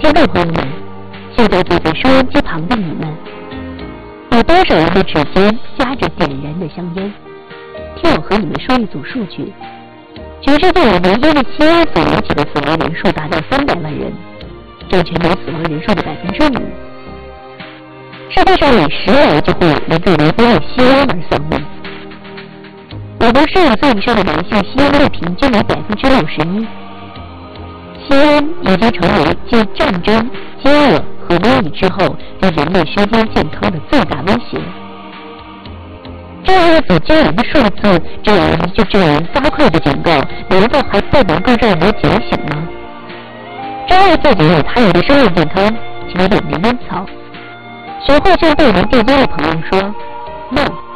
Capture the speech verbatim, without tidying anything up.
听众朋友们，现在坐在收音机旁的你们，有多少人的指尖夹着点燃的香烟？听我和你们说一组数据：全世界有年因为吸烟所引起的死亡人数达到三百万人，占全球死亡人数的百分之五。世界上每十来就会有一个人因为吸烟而丧命。我国十五岁以上的男性吸烟率平均为百分之六十一。吸烟已经成为继战争、饥饿和瘟疫之后对人类身心健康的最大威胁。这样一组惊人的数字，这样就这样发快的警告，难道还不能够让人警醒吗？珍爱自己有他人的生命健康，请远离烟草。学会向对人递烟的朋友说 ：“No。”